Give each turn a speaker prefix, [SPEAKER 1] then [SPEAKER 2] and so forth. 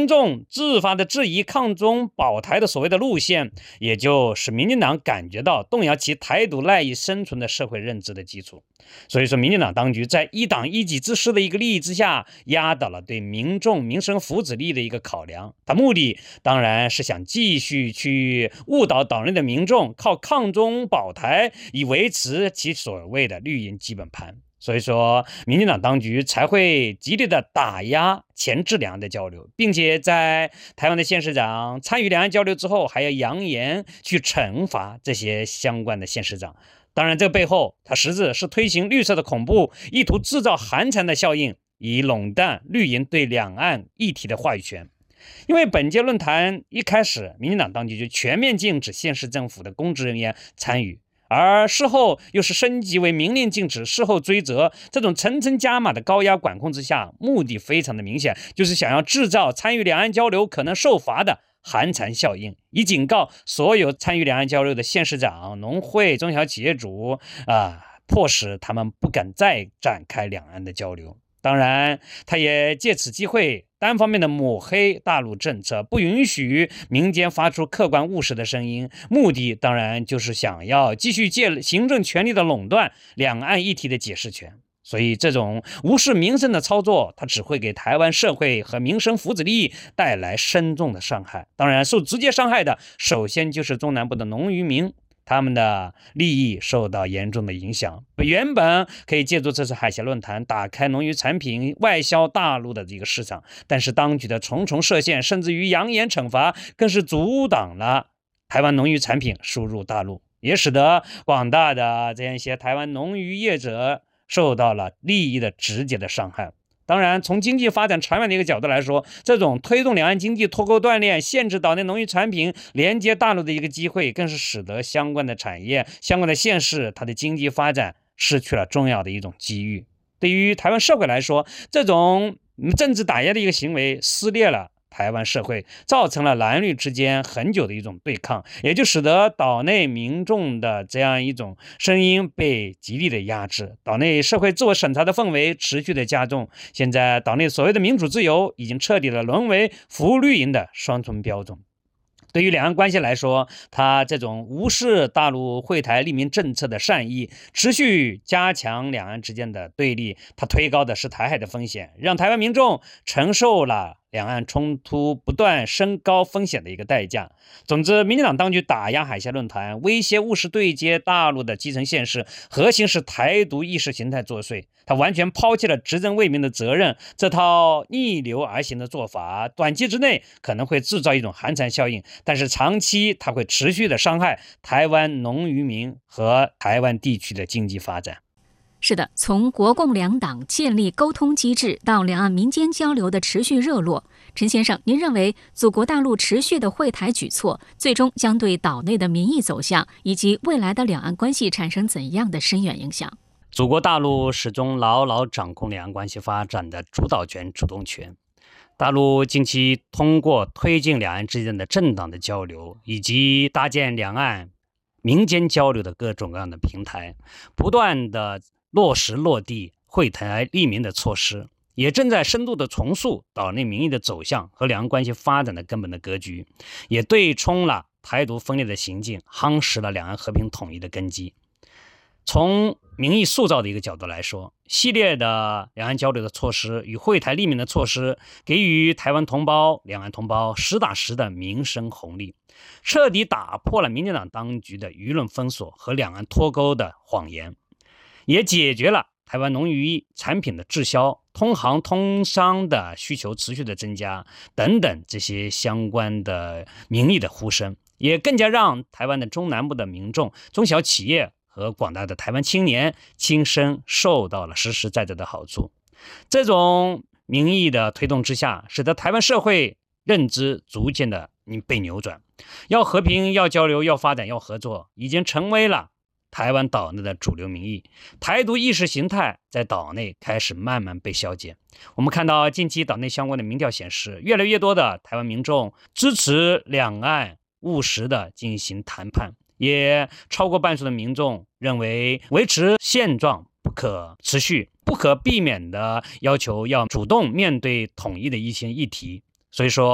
[SPEAKER 1] 民众自发的质疑抗中保台的所谓的路线，也就使民进党感觉到动摇其台独赖以生存的社会认知的基础。所以说，民进党当局在一党一己之师的一个利益之下，压倒了对民众民生福祉利益的一个考量。他目的当然是想继续去误导岛内的民众，靠抗中保台以维持其所谓的绿营基本盘。所以说，民进党当局才会极力的打压钳制两岸的交流，并且在台湾的县市长参与两岸交流之后，还要扬言去惩罚这些相关的县市长。当然，这个背后，他实质是推行绿色的恐怖，意图制造寒蝉的效应，以垄断绿营对两岸议题的话语权。因为本届论坛一开始，民进党当局就全面禁止县市政府的公职人员参与。而事后又是升级为明令禁止，事后追责，这种层层加码的高压管控之下，目的非常的明显，就是想要制造参与两岸交流可能受罚的寒蝉效应，以警告所有参与两岸交流的县市长、农会、中小企业主迫使他们不敢再展开两岸的交流。当然，他也借此机会单方面的抹黑大陆政策，不允许民间发出客观务实的声音，目的当然就是想要继续借行政权力的垄断两岸议题的解释权。所以这种无视民生的操作，它只会给台湾社会和民生福祉利益带来深重的伤害。当然，受直接伤害的首先就是中南部的农渔民，他们的利益受到严重的影响。原本可以借助这次海峡论坛打开农渔产品外销大陆的这个市场，但是当局的重重设限，甚至于扬言惩罚，更是阻挡了台湾农渔产品输入大陆，也使得广大的这样一些台湾农渔业者受到了利益的直接的伤害。当然，从经济发展长远的一个角度来说，这种推动两岸经济脱钩断链、限制岛内农渔产品连接大陆的一个机会，更是使得相关的产业、相关的县市，它的经济发展失去了重要的一种机遇。对于台湾社会来说，这种政治打压的一个行为撕裂了台湾社会，造成了蓝绿之间很久的一种对抗，也就使得岛内民众的这样一种声音被极力的压制，岛内社会自我审查的氛围持续的加重。现在岛内所谓的民主自由已经彻底的沦为服绿营的双重标准。对于两岸关系来说，他这种无视大陆惠台利民政策的善意，持续加强两岸之间的对立，他推高的是台海的风险，让台湾民众承受了两岸冲突不断升高风险的一个代价。总之，民进党当局打压海峡论坛，威胁务实对接大陆的基层县市，核心是台独意识形态作祟。他完全抛弃了执政为民的责任，这套逆流而行的做法，短期之内可能会制造一种寒蝉效应，但是长期它会持续的伤害台湾农渔民和台湾地区的经济发展。
[SPEAKER 2] 是的，从国共两党建立沟通机制到两岸民间交流的持续热络，陈先生，您认为祖国大陆持续的惠台举措，最终将对岛内的民意走向以及未来的两岸关系产生怎样的深远影响？
[SPEAKER 1] 祖国大陆始终牢牢掌控两岸关系发展的主导权、主动权。大陆近期通过推进两岸之间的政党的交流，以及搭建两岸民间交流的各种各样的平台，不断的落实落地惠台利民的措施，也正在深度的重塑岛内民意的走向和两岸关系发展的根本的格局，也对冲了台独分裂的行径，夯实了两岸和平统一的根基。从民意塑造的一个角度来说，系列的两岸交流的措施与惠台利民的措施，给予台湾同胞、两岸同胞实打实的民生红利，彻底打破了民进党当局的舆论封锁和两岸脱钩的谎言，也解决了台湾农渔产品的滞销、通航通商的需求持续的增加等等这些相关的民意的呼声，也更加让台湾的中南部的民众、中小企业和广大的台湾青年亲身受到了实实在在的好处。这种民意的推动之下，使得台湾社会认知逐渐的被扭转，要和平、要交流、要发展、要合作，已经成为了台湾岛内的主流民意。台独意识形态在岛内开始慢慢被消解。我们看到近期岛内相关的民调显示，越来越多的台湾民众支持两岸务实的进行谈判，也超过半数的民众认为维持现状不可持续，不可避免的要求要主动面对统一的一些议题。所以说